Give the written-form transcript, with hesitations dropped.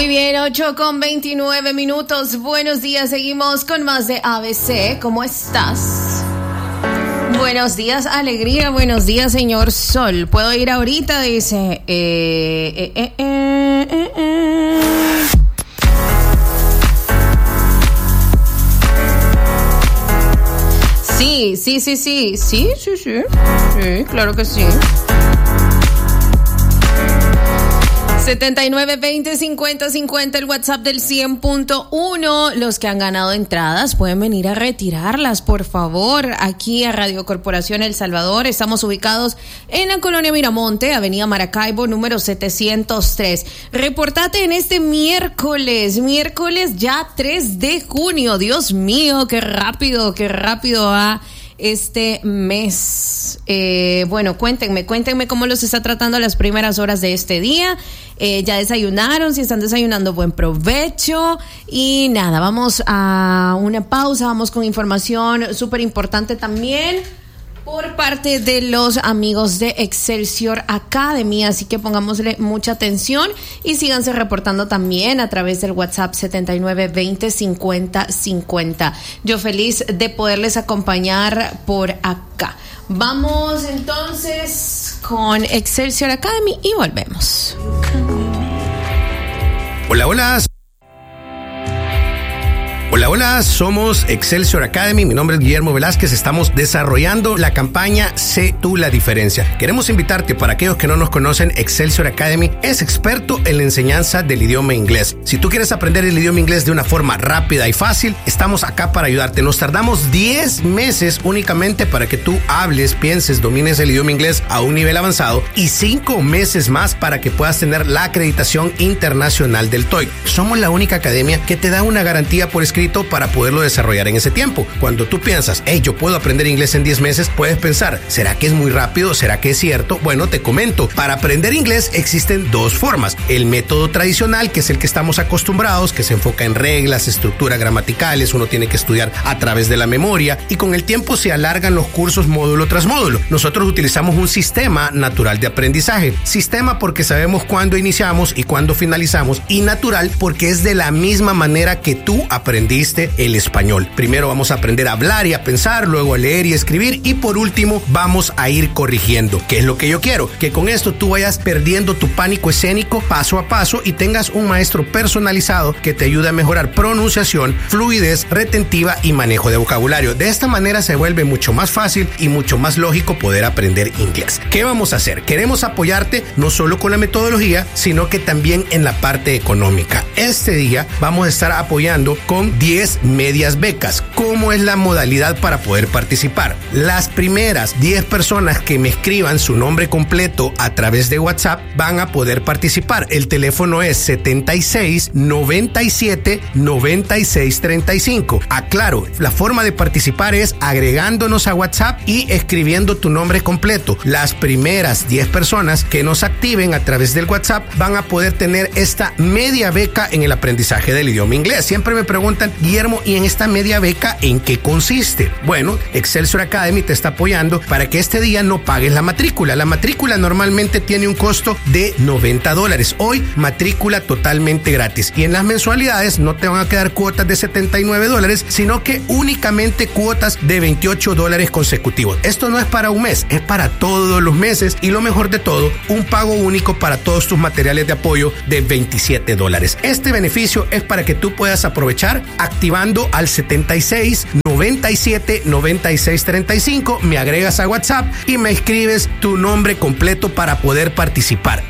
Muy bien, 8:29. Buenos días, seguimos con más de ABC. ¿Cómo estás? Buenos días, alegría. Buenos días, señor Sol. ¿Puedo ir ahorita? Dice. Sí, claro que sí. 79205050, el WhatsApp del 100.1. Los que han ganado entradas pueden venir a retirarlas, por favor, aquí a Radio Corporación El Salvador. Estamos ubicados en la colonia Miramonte, avenida Maracaibo, número 703. Reportate en este miércoles ya 3 de junio. Dios mío, qué rápido va este mes. Bueno, cuéntenme cómo los está tratando las primeras horas de este día. ¿Ya desayunaron? Si están desayunando, buen provecho. Y nada, vamos a una pausa, vamos con información súper importante también por parte de los amigos de Excelsior Academy, así que pongámosle mucha atención y síganse reportando también a través del WhatsApp 79205050. Yo feliz de poderles acompañar por acá. Vamos entonces con Excelsior Academy y volvemos. Hola, somos Excelsior Academy, mi nombre es Guillermo Velázquez, estamos desarrollando la campaña Sé tú la diferencia. Queremos invitarte, para aquellos que no nos conocen, Excelsior Academy es experto en la enseñanza del idioma inglés. Si tú quieres aprender el idioma inglés de una forma rápida y fácil, estamos acá para ayudarte. Nos tardamos 10 meses únicamente para que tú hables, pienses, domines el idioma inglés a un nivel avanzado y 5 meses más para que puedas tener la acreditación internacional del TOEIC. Somos la única academia que te da una garantía por escrito para poderlo desarrollar en ese tiempo. Cuando tú piensas, yo puedo aprender inglés en 10 meses, puedes pensar, ¿será que es muy rápido? ¿Será que es cierto? Bueno, te comento, para aprender inglés existen 2 formas. El método tradicional, que es el que estamos acostumbrados, que se enfoca en reglas, estructuras gramaticales, uno tiene que estudiar a través de la memoria y con el tiempo se alargan los cursos módulo tras módulo. Nosotros utilizamos un sistema natural de aprendizaje. Sistema porque sabemos cuándo iniciamos y cuándo finalizamos, y natural porque es de la misma manera que tú aprendiste el español. Primero vamos a aprender a hablar y a pensar, luego a leer y escribir y por último vamos a ir corrigiendo. ¿Qué es lo que yo quiero? Que con esto tú vayas perdiendo tu pánico escénico paso a paso y tengas un maestro personalizado que te ayude a mejorar pronunciación, fluidez, retentiva y manejo de vocabulario. De esta manera se vuelve mucho más fácil y mucho más lógico poder aprender inglés. ¿Qué vamos a hacer? Queremos apoyarte no solo con la metodología, sino que también en la parte económica. Este día vamos a estar apoyando con 10 medias becas. ¿Cómo es la modalidad para poder participar? Las primeras 10 personas que me escriban su nombre completo a través de WhatsApp van a poder participar. El teléfono es 76 97 96 35. Aclaro, la forma de participar es agregándonos a WhatsApp y escribiendo tu nombre completo. Las primeras 10 personas que nos activen a través del WhatsApp van a poder tener esta media beca en el aprendizaje del idioma inglés. Siempre me preguntan, Guillermo, ¿y en esta media beca en qué consiste? Bueno, Excelsior Academy te está apoyando para que este día no pagues la matrícula. La matrícula normalmente tiene un costo de $90. Hoy, matrícula totalmente gratis. Y en las mensualidades no te van a quedar cuotas de $79, sino que únicamente cuotas de $28 consecutivos. Esto no es para un mes, es para todos los meses y lo mejor de todo, un pago único para todos tus materiales de apoyo de $27. Este beneficio es para que tú puedas aprovechar activando al 76 97 96 35, me agregas a WhatsApp y me escribes tu nombre completo para poder participar.